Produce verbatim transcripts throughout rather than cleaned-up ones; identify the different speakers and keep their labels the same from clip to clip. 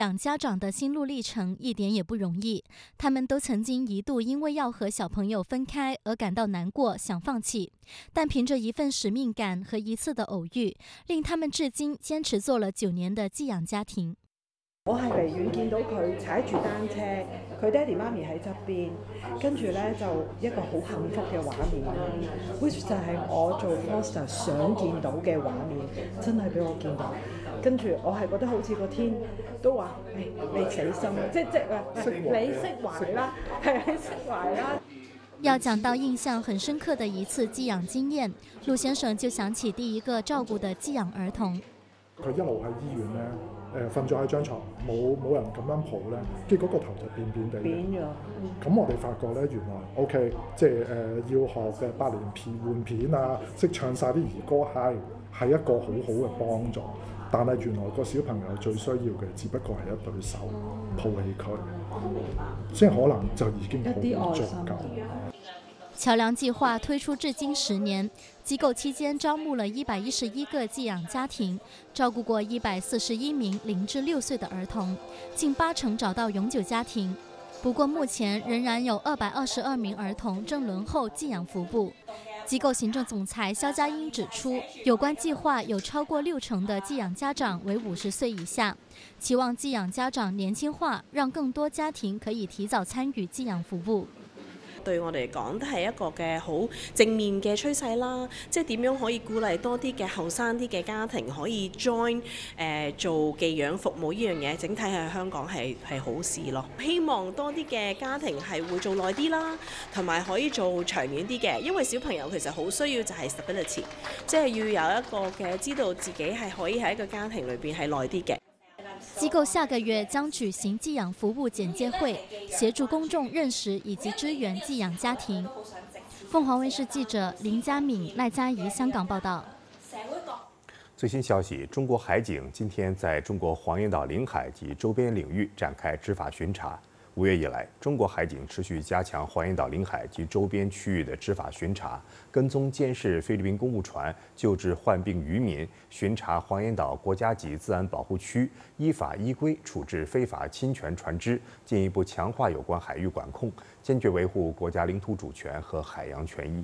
Speaker 1: 养家长的心路历程一点也不容易，他们都曾经一度因为要和小朋友分开而感到难過，想放棄，但憑着一份使命感和一次的偶遇，令他們至今堅持做了九年的寄養家庭。
Speaker 2: 我係離遠見到佢踩住單車，佢爹哋媽咪喺側邊，跟住咧就一個好幸福嘅畫面啦 ，which 就係我做 foster 想見到嘅畫面，真係俾我見到。跟住我係覺得好似個天都話：誒、哎、你死心，即即啊，你釋懷啦，係你釋懷啦。
Speaker 1: 要講到印象很深刻的一次寄養經驗，陸先生就想起第一個照顧的寄養兒童。
Speaker 3: 佢一路喺醫院咧。誒瞓咗喺張床，冇冇人咁樣抱咧，結果個頭就扁扁地。
Speaker 2: 扁咗。
Speaker 3: 咁我哋發覺咧，原來 OK， 即係誒、呃、要學嘅百年片換片啊，識唱晒啲兒歌係係一個好好嘅幫助。但係原來個小朋友最需要嘅，只不過係一對手抱起佢，即係可能就已經好足夠。
Speaker 1: 橋梁計劃推出至今十年，機構期間招募了一百一十一個寄養家庭，照顧過一百四十一名零至六歲的兒童，近八成找到永久家庭。不過目前仍然有二百二十二名兒童正輪候寄養服務。機構行政總裁蕭嘉英指出，有關計劃有超過六成的寄養家長為五十歲以下，期望寄養家長年輕化，讓更多家庭可以提早參與寄養服務。
Speaker 4: 對我哋嚟講都係一個嘅好正面嘅趨勢啦，即係點樣可以鼓勵多啲嘅後生啲嘅家庭可以 join 誒、呃、做寄養服務呢樣嘢，整體喺香港係係好事咯。希望多啲嘅家庭係會做耐啲啦，同埋可以做長遠啲嘅，因為小朋友其實好需要就係 stability， 即係要有一個嘅知道自己係可以喺一個家庭裏邊係耐啲嘅。
Speaker 1: 機構下個月將舉行寄養服務簡介會，協助公眾認識以及支援寄養家庭。鳳凰衛視記者林嘉敏、賴嘉怡香港報道。
Speaker 5: 最新消息：中國海警今天在中國黃岩島領海及周邊領域展開執法巡查。五月以來，中國海警持續加強黃岩島領海及周邊區域的執法巡查，跟蹤監視菲律賓公務船，救治患病漁民，巡查黃岩島國家級自然保護區，依法依規處置非法侵權船隻，進一步強化有關海域管控，堅決維護國家領土主權和海洋權益。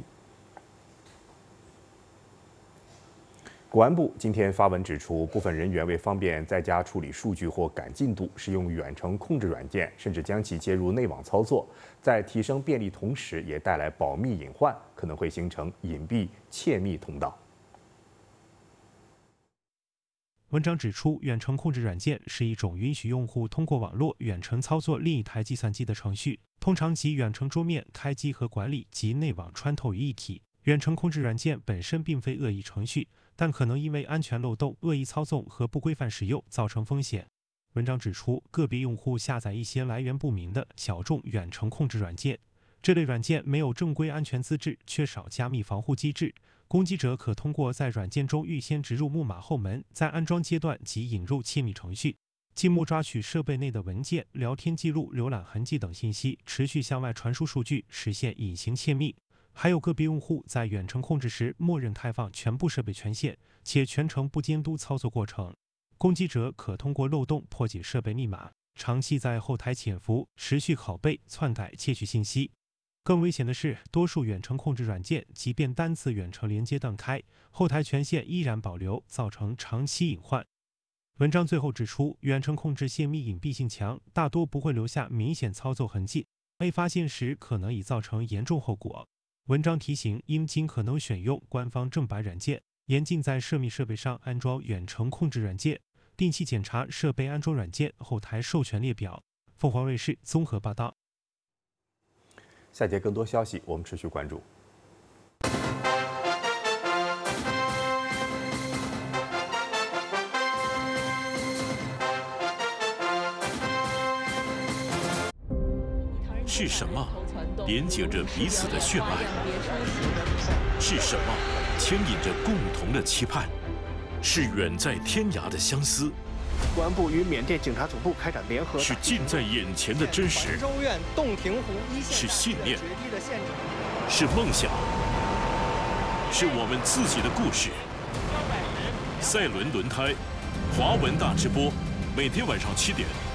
Speaker 5: 國安部今天發文指出，部分人員為方便在家處理數據或趕進度，使用遠程控制軟件，甚至將其接入內網操作，在提升便利同時，也帶來保密隱患，可能會形成隱蔽竊密通道。
Speaker 6: 文章指出，遠程控制軟件是一種允許用戶通過網絡遠程操作另一台計算機的程序，通常集遠程桌面開機和管理及內網穿透於一體。遠程控制軟件本身並非惡意程序，但可能因為安全漏洞、惡意操縱和不規範使用造成風險。文章指出，個別用戶下載一些來源不明的小眾遠程控制軟件，這類軟件沒有正規安全資質，缺少加密防護機制。攻擊者可通過在軟件中預先植入木馬後門，在安裝階段即引入竊密程序，進目抓取設備內的文件、聊天記錄、瀏覽痕跡等信息，持續向外傳輸數據，實現隱形竊密。還有個別用戶在遠程控制時，默認開放全部設備權限，且全程不監督操作過程。攻擊者可通過漏洞破解設備密碼，長期在後台潛伏，持續拷貝、篡改、竊取信息。更危險的是，多數遠程控制軟件即便單次遠程連接斷開，後台權限依然保留，造成長期隱患。文章最後指出，遠程控制泄密隱蔽性強，大多不會留下明顯操作痕跡，被發現時可能已造成嚴重後果。文章提醒，應盡可能選用官方正版軟件，嚴禁在涉密設備上安裝遠程控制軟件，定期檢查設備安裝軟件後台授權列表。鳳凰衛視綜合報道。
Speaker 5: 下節更多消息，我們持續關注。
Speaker 7: 是什麼連接着彼此的血脈？是什麼牽引着共同的期盼？是遠在天涯的相思。
Speaker 8: 公安部與緬甸警察總部開展聯合。
Speaker 7: 是近在眼前的真實。
Speaker 8: 州院洞庭湖一線。
Speaker 7: 是信念。是夢想。是我們自己的故事。賽倫輪胎，華文大直播，每天晚上七點。